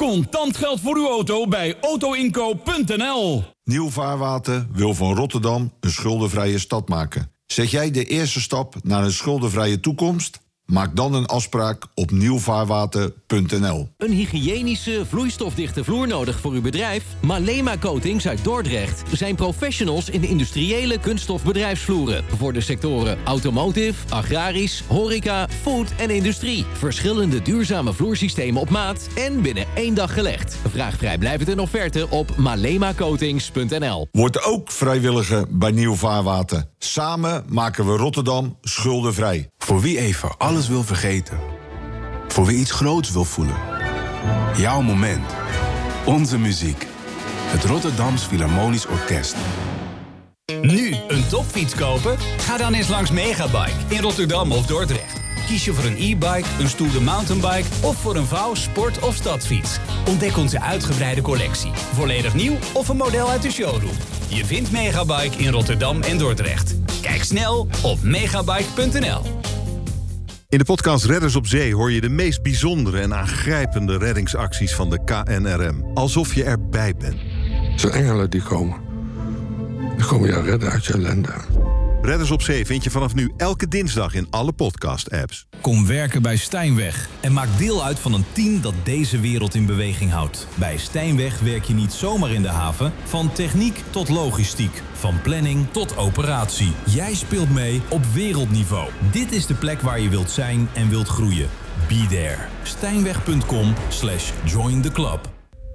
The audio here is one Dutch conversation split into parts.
Contant geld voor uw auto bij autoinkoop.nl. Nieuw Vaarwater wil van Rotterdam een schuldenvrije stad maken. Zet jij de eerste stap naar een schuldenvrije toekomst? Maak dan een afspraak op nieuwvaarwater.nl. Een hygiënische, vloeistofdichte vloer nodig voor uw bedrijf? Malema Coatings uit Dordrecht zijn professionals in de industriële kunststof bedrijfsvloeren. Voor de sectoren automotive, agrarisch, horeca, food en industrie. Verschillende duurzame vloersystemen op maat en binnen 1 dag gelegd. Vraag vrijblijvend een offerte op malemacoatings.nl. Word ook vrijwilliger bij Nieuw Vaarwater. Samen maken we Rotterdam schuldenvrij. Voor wie even alles wil vergeten. Voor wie iets groots wil voelen. Jouw moment. Onze muziek. Het Rotterdams Philharmonisch Orkest. Nu een topfiets kopen? Ga dan eens langs Megabike in Rotterdam of Dordrecht. Kies je voor een e-bike, een stoere mountainbike of voor een vouw, sport- of stadsfiets. Ontdek onze uitgebreide collectie. Volledig nieuw of een model uit de showroom. Je vindt Megabike in Rotterdam en Dordrecht. Kijk snel op megabike.nl. In de podcast Redders op Zee hoor je de meest bijzondere en aangrijpende reddingsacties van de KNRM. Alsof je erbij bent. Het zijn engelen die komen. Die komen jou redden uit je ellende. Redders op Zee vind je vanaf nu elke dinsdag in alle podcast-apps. Kom werken bij Stijnweg en maak deel uit van een team dat deze wereld in beweging houdt. Bij Stijnweg werk je niet zomaar in de haven, van techniek tot logistiek, van planning tot operatie. Jij speelt mee op wereldniveau. Dit is de plek waar je wilt zijn en wilt groeien. Be there. Stijnweg.com/join the club.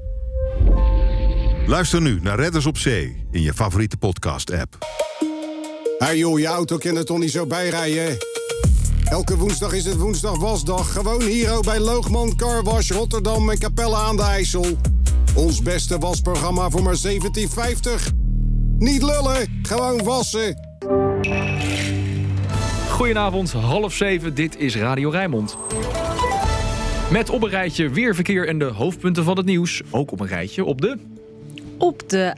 Luister nu naar Redders op Zee in je favoriete podcast-app. Hey joh, je auto kan er toch niet zo bijrijden? Elke woensdag is het woensdag wasdag. Gewoon hier ook bij Loogman Car Wash Rotterdam en Capelle aan de IJssel. Ons beste wasprogramma voor maar €17,50. Niet lullen, gewoon wassen. Goedenavond, 6:30. Dit is Radio Rijnmond. Met op een rijtje weerverkeer en de hoofdpunten van het nieuws. Ook op een rijtje op de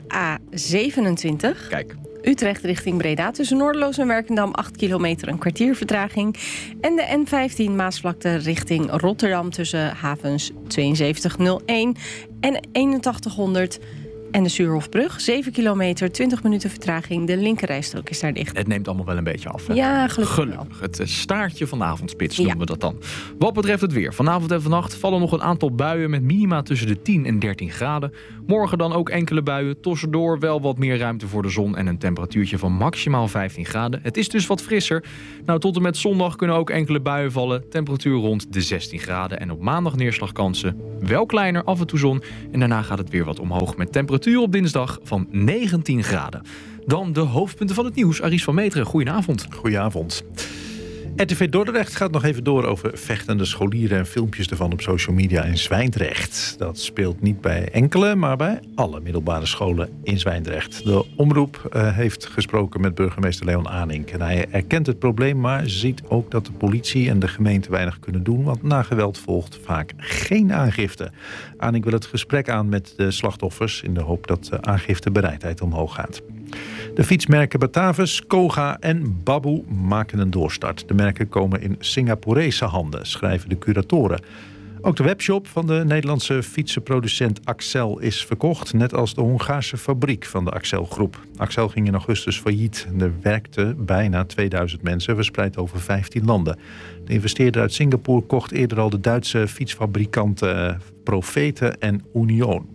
A27. Kijk. Utrecht richting Breda tussen Noorderloos en Werkendam 8 kilometer, een kwartier vertraging. En de N15 Maasvlakte richting Rotterdam tussen havens 7201 en 8100. En de Suurhofbrug, 7 kilometer, 20 minuten vertraging. De linkerrijstrook is daar dicht. Het neemt allemaal wel een beetje af. Hè? Ja, gelukkig. Het staartje van de avondspits noemen we dat dan. Wat betreft het weer. Vanavond en vannacht vallen nog een aantal buien met minima tussen de 10 en 13 graden. Morgen dan ook enkele buien. Tussendoor wel wat meer ruimte voor de zon en een temperatuurtje van maximaal 15 graden. Het is dus wat frisser. Nou, tot en met zondag kunnen ook enkele buien vallen. Temperatuur rond de 16 graden. En op maandag neerslagkansen wel kleiner, af en toe zon. En daarna gaat het weer wat omhoog met temperatuur op dinsdag van 19 graden. Dan de hoofdpunten van het nieuws. Aries van Meteren, goedenavond. Goedenavond. RTV Dordrecht gaat nog even door over vechtende scholieren en filmpjes ervan op social media in Zwijndrecht. Dat speelt niet bij enkele, maar bij alle middelbare scholen in Zwijndrecht. De omroep heeft gesproken met burgemeester Leon Aanink. En hij erkent het probleem, maar ziet ook dat de politie en de gemeente weinig kunnen doen. Want na geweld volgt vaak geen aangifte. Aanink wil het gesprek aan met de slachtoffers in de hoop dat de aangiftebereidheid omhoog gaat. De fietsmerken Batavus, Koga en Babu maken een doorstart. De merken komen in Singaporese handen, schrijven de curatoren. Ook de webshop van de Nederlandse fietsenproducent Axel is verkocht, net als de Hongaarse fabriek van de Axel Groep. Axel ging in augustus failliet. Er werkten bijna 2000 mensen, verspreid over 15 landen. De investeerder uit Singapore kocht eerder al de Duitse fietsfabrikanten Profete en Union.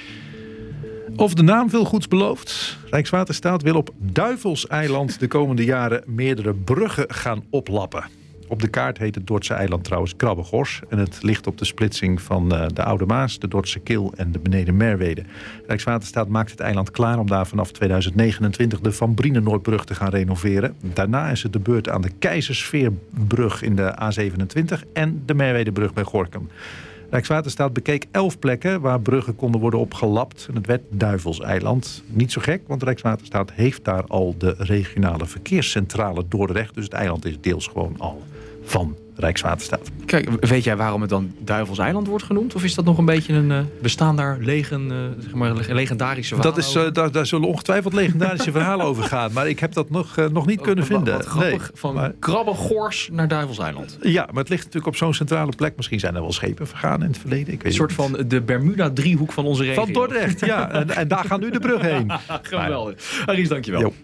Of de naam veel goeds belooft. Rijkswaterstaat wil op Duivelseiland de komende jaren meerdere bruggen gaan oplappen. Op de kaart heet het Dordtse eiland trouwens Krabbegors. En het ligt op de splitsing van de Oude Maas, de Dordtse Kil en de Beneden Merwede. Rijkswaterstaat maakt het eiland klaar om daar vanaf 2029 de Van Brienenoordbrug te gaan renoveren. Daarna is het de beurt aan de Keizersveerbrug in de A27 en de Merwedebrug bij Gorinchem. Rijkswaterstaat bekeek 11 plekken waar bruggen konden worden opgelapt. En het werd Duivelseiland. Niet zo gek, want Rijkswaterstaat heeft daar al de regionale verkeerscentrale Dordrecht. Dus het eiland is deels gewoon al van Rijkswaterstaat. Kijk, weet jij waarom het dan Duivelseiland wordt genoemd? Of is dat nog een beetje een bestaan daar legendarische verhaal? Daar zullen ongetwijfeld legendarische verhalen over gaan. Maar ik heb dat nog niet kunnen vinden. Wat grappig, van Krabbengors naar Duivelseiland. Ja, maar het ligt natuurlijk op zo'n centrale plek. Misschien zijn er wel schepen vergaan in het verleden. Ik weet een soort van de Bermuda-driehoek van onze regio. Van Dordrecht, ja. En daar gaat nu de brug heen. Geweldig. Aries, dankjewel. Jo.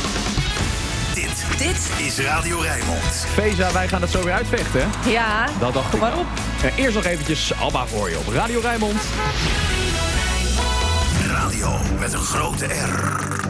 Dit is Radio Rijnmond. Feza, wij gaan het zo weer uitvechten. Ja, dat dacht ik maar op. Eerst nog eventjes Abba voor je op Radio Rijnmond. Radio met een grote R.